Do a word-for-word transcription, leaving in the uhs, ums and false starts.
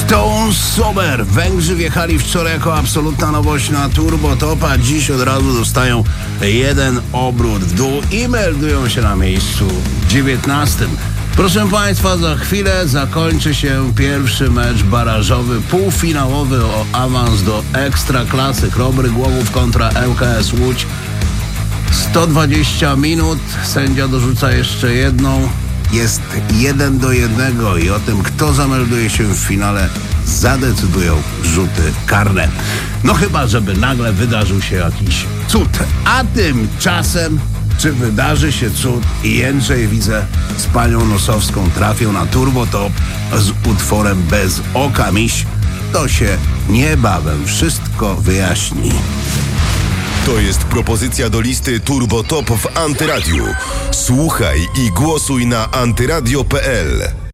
Stone Sober. Węgrzy wjechali wczoraj jako absolutna nowość na Turbo Top, a dziś od razu dostają jeden obrót w dół i meldują się na miejscu dziewiętnastym. Proszę Państwa, za chwilę zakończy się pierwszy mecz barażowy, półfinałowy o awans do Ekstraklasy. Chrobry Głogów kontra L K S Łódź. sto dwadzieścia minut, sędzia dorzuca jeszcze jedną. Jest jeden do jednego i o tym, kto zamelduje się w finale, zadecydują rzuty karne. No chyba, żeby nagle wydarzył się jakiś cud. A tymczasem, czy wydarzy się cud i Jędrzej, widzę, z panią Nosowską trafią na Turbo Top z utworem Bez oka miś, to się niebawem wszystko wyjaśni. To jest propozycja do listy Turbo Top w Antyradiu. Słuchaj i głosuj na antyradio kropka p l.